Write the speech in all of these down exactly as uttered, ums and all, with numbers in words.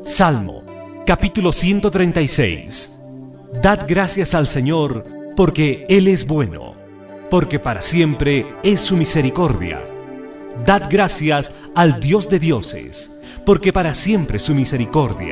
Salmo, capítulo ciento treinta y seis. Dad gracias al Señor, porque Él es bueno, porque para siempre es su misericordia. Dad gracias al Dios de dioses, porque para siempre es su misericordia.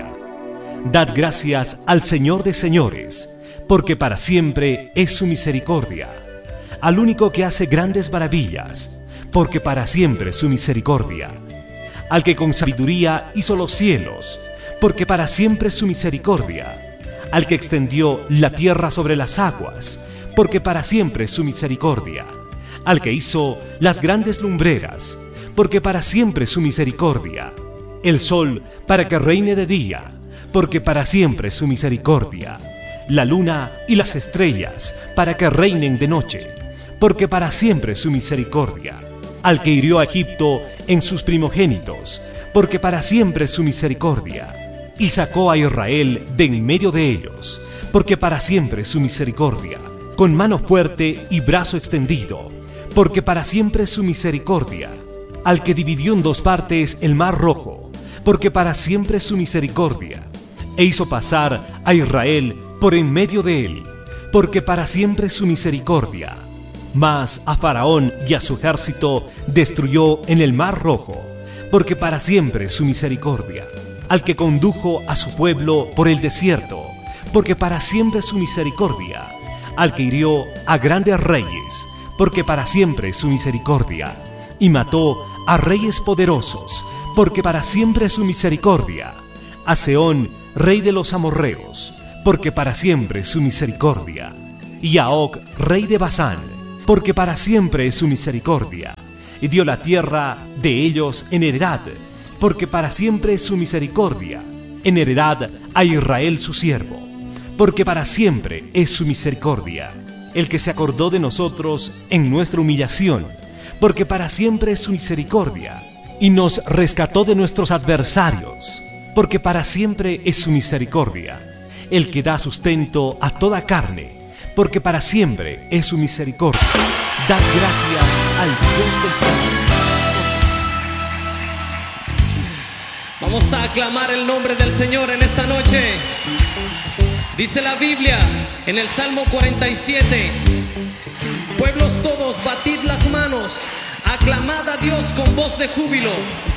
Dad gracias al Señor de señores, porque para siempre es su misericordia. Al único que hace grandes maravillas, porque para siempre es su misericordia. Al que con sabiduría hizo los cielos, porque para siempre es su misericordia. Al que extendió la tierra sobre las aguas, porque para siempre es su misericordia. Al que hizo las grandes lumbreras, porque para siempre es su misericordia. El sol para que reine de día, porque para siempre es su misericordia. La luna y las estrellas para que reinen de noche, porque para siempre es su misericordia. Al que hirió a Egipto en sus primogénitos, porque para siempre es su misericordia. Y sacó a Israel de en medio de ellos, porque para siempre es su misericordia. Con mano fuerte y brazo extendido, porque para siempre es su misericordia. Al que dividió en dos partes el mar rojo, porque para siempre es su misericordia. E hizo pasar a Israel por en medio de él, porque para siempre es su misericordia. Mas a Faraón y a su ejército destruyó en el mar rojo, porque para siempre es su misericordia. Al que condujo a su pueblo por el desierto, porque para siempre es su misericordia. Al que hirió a grandes reyes, porque para siempre es su misericordia. Y mató a reyes poderosos, porque para siempre es su misericordia. A Sehón, rey de los amorreos, porque para siempre es su misericordia. Y a Og, rey de Basán, porque para siempre es su misericordia. Y dio la tierra de ellos en heredad, porque para siempre es su misericordia. En heredad a Israel su siervo, porque para siempre es su misericordia. El que se acordó de nosotros en nuestra humillación, porque para siempre es su misericordia. Y nos rescató de nuestros adversarios, porque para siempre es su misericordia. El que da sustento a toda carne, porque para siempre es su misericordia. Dad gracias al Dios del Señor. Vamos a aclamar el nombre del Señor en esta noche. Dice la Biblia en el Salmo cuarenta y siete: pueblos todos, batid las manos, aclamad a Dios con voz de júbilo.